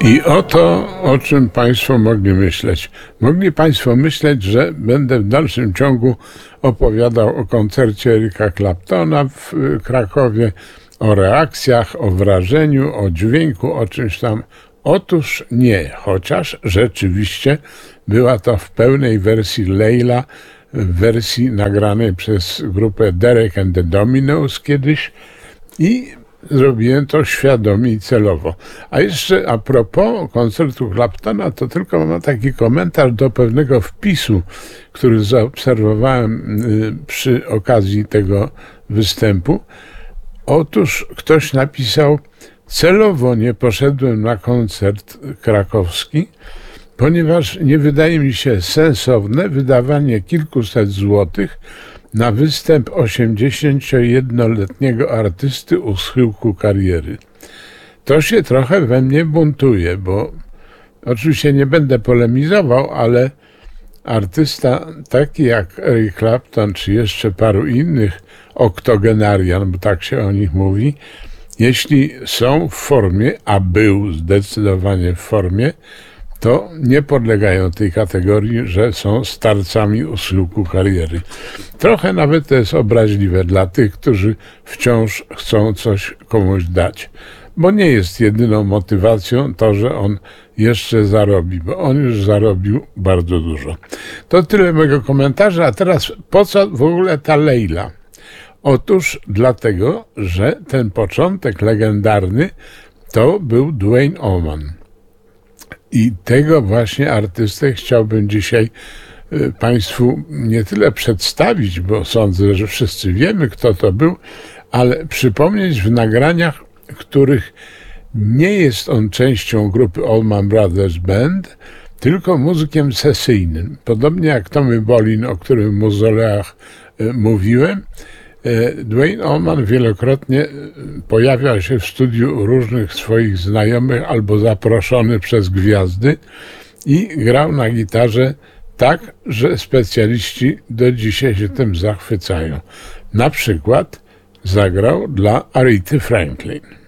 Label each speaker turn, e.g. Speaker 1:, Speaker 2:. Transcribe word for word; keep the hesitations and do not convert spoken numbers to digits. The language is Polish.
Speaker 1: I oto, o czym Państwo mogli myśleć. Mogli Państwo myśleć, że będę w dalszym ciągu opowiadał o koncercie Erica Claptona w Krakowie, o reakcjach, o wrażeniu, o dźwięku, o czymś tam. Otóż nie, chociaż rzeczywiście była to w pełnej wersji Leila, w wersji nagranej przez grupę Derek and the Dominos kiedyś i zrobiłem to świadomie i celowo. A jeszcze a propos koncertu Claptona, to tylko mam taki komentarz do pewnego wpisu, który zaobserwowałem przy okazji tego występu. Otóż ktoś napisał: celowo nie poszedłem na koncert krakowski, ponieważ nie wydaje mi się sensowne wydawanie kilkuset złotych na występ osiemdziesięciojednoletniego artysty u schyłku kariery. To się trochę we mnie buntuje, bo oczywiście nie będę polemizował, ale artysta taki jak Eric Clapton, czy jeszcze paru innych oktogenarian, bo tak się o nich mówi, jeśli są w formie, a był zdecydowanie w formie, to nie podlegają tej kategorii, że są starcami u schyłku kariery. Trochę nawet to jest obraźliwe dla tych, którzy wciąż chcą coś komuś dać, bo nie jest jedyną motywacją to, że on jeszcze zarobi, bo on już zarobił bardzo dużo. To tyle mojego komentarza, a teraz po co w ogóle ta Leila? Otóż dlatego, że ten początek legendarny to był Duane Allman. I tego właśnie artystę chciałbym dzisiaj Państwu nie tyle przedstawić, bo sądzę, że wszyscy wiemy, kto to był, ale przypomnieć w nagraniach, których nie jest on częścią grupy Allman Brothers Band, tylko muzykiem sesyjnym. Podobnie jak Tommy Bolin, o którym w Mauzoleach mówiłem, Duane Allman wielokrotnie pojawiał się w studiu różnych swoich znajomych albo zaproszony przez gwiazdy i grał na gitarze tak, że specjaliści do dzisiaj się tym zachwycają. Na przykład zagrał dla Arethy Franklin.